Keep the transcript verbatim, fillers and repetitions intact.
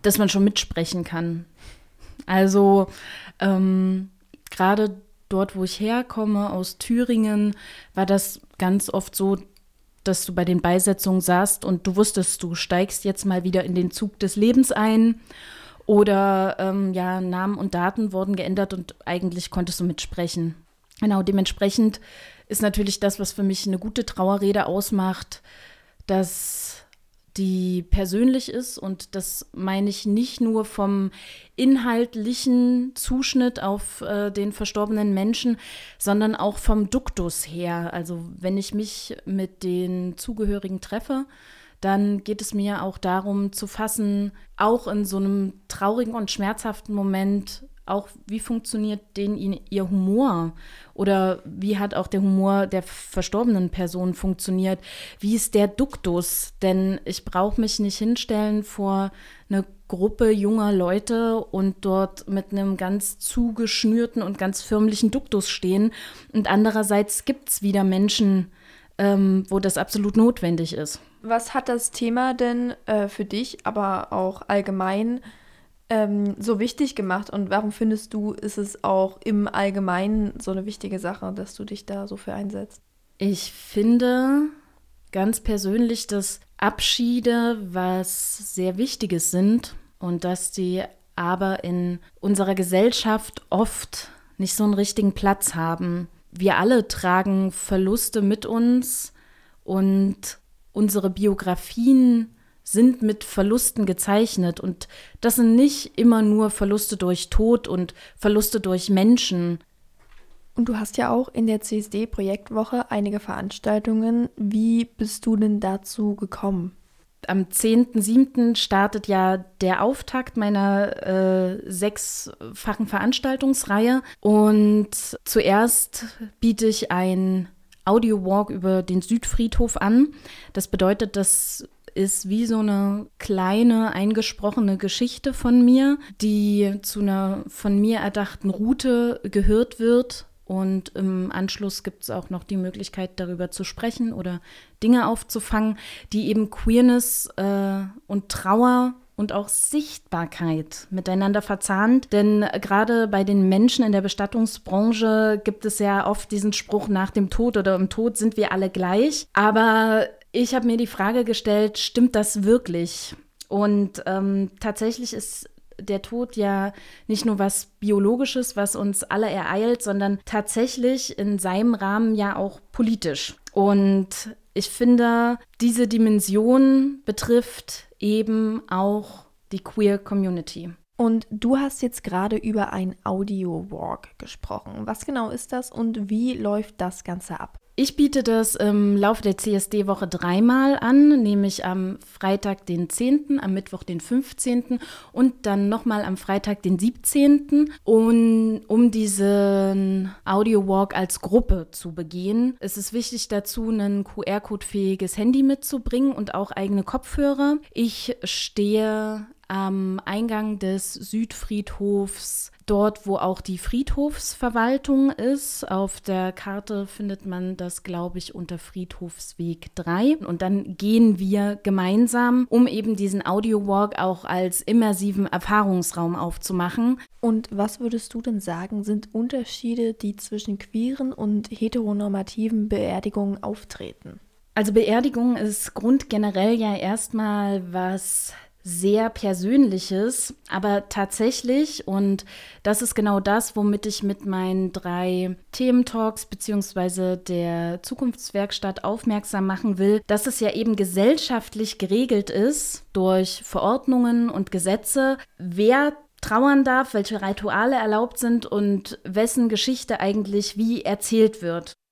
dass man schon mitsprechen kann. Also ähm, gerade dort, wo ich herkomme, aus Thüringen, war das ganz oft so, dass du bei den Beisetzungen saßt und du wusstest, du steigst jetzt mal wieder in den Zug des Lebens ein. Oder ähm, ja, Namen und Daten wurden geändert und eigentlich konntest du mitsprechen. Genau, dementsprechend ist natürlich das, was für mich eine gute Trauerrede ausmacht, dass die persönlich ist, und das meine ich nicht nur vom inhaltlichen Zuschnitt auf äh, den verstorbenen Menschen, sondern auch vom Duktus her. Also wenn ich mich mit den Zugehörigen treffe, dann geht es mir auch darum zu fassen, auch in so einem traurigen und schmerzhaften Moment, auch wie funktioniert denen ihr Humor oder wie hat auch der Humor der verstorbenen Person funktioniert, wie ist der Duktus, denn ich brauche mich nicht hinstellen vor eine Gruppe junger Leute und dort mit einem ganz zugeschnürten und ganz förmlichen Duktus stehen, und andererseits gibt es wieder Menschen, ähm, wo das absolut notwendig ist. Was hat das Thema denn äh, für dich, aber auch allgemein ähm, so wichtig gemacht, und warum findest du, ist es auch im Allgemeinen so eine wichtige Sache, dass du dich da so für einsetzt? Ich finde ganz persönlich, dass Abschiede was sehr Wichtiges sind und dass die aber in unserer Gesellschaft oft nicht so einen richtigen Platz haben. Wir alle tragen Verluste mit uns und unsere Biografien sind mit Verlusten gezeichnet, und das sind nicht immer nur Verluste durch Tod und Verluste durch Menschen. Und du hast ja auch in der C S D-Projektwoche einige Veranstaltungen. Wie bist du denn dazu gekommen? Am zehnten siebten startet ja der Auftakt meiner äh, sechsfachen Veranstaltungsreihe, und zuerst biete ich ein Audio-Walk über den Südfriedhof an. Das bedeutet, das ist wie so eine kleine, eingesprochene Geschichte von mir, die zu einer von mir erdachten Route gehört wird. Und im Anschluss gibt es auch noch die Möglichkeit, darüber zu sprechen oder Dinge aufzufangen, die eben Queerness äh, und Trauer und auch Sichtbarkeit miteinander verzahnt. Denn gerade bei den Menschen in der Bestattungsbranche gibt es ja oft diesen Spruch, nach dem Tod oder im Tod sind wir alle gleich. Aber ich habe mir die Frage gestellt, stimmt das wirklich? Und ähm, tatsächlich ist der Tod ja nicht nur was Biologisches, was uns alle ereilt, sondern tatsächlich in seinem Rahmen ja auch politisch. Und ich finde, diese Dimension betrifft eben auch die Queer Community. Und du hast jetzt gerade über ein Audio-Walk gesprochen. Was genau ist das und wie läuft das Ganze ab? Ich biete das im Laufe der C S D-Woche dreimal an, nämlich am Freitag den zehnten, am Mittwoch den fünfzehnten und dann nochmal am Freitag den siebzehnten. Und um diesen Audio-Walk als Gruppe zu begehen, ist es wichtig dazu, ein Q R-Code-fähiges Handy mitzubringen und auch eigene Kopfhörer. Ich stehe am Eingang des Südfriedhofs, dort, wo auch die Friedhofsverwaltung ist. Auf der Karte findet man das, glaube ich, unter Friedhofsweg drei. Und dann gehen wir gemeinsam, um eben diesen Audio-Walk auch als immersiven Erfahrungsraum aufzumachen. Und was würdest du denn sagen, sind Unterschiede, die zwischen queeren und heteronormativen Beerdigungen auftreten? Also Beerdigung ist grundgenerell ja erstmal was sehr Persönliches, aber tatsächlich, und das ist genau das, womit ich mit meinen drei Thementalks beziehungsweise der Zukunftswerkstatt aufmerksam machen will, dass es ja eben gesellschaftlich geregelt ist durch Verordnungen und Gesetze, wer trauern darf, welche Rituale erlaubt sind und wessen Geschichte eigentlich wie erzählt wird.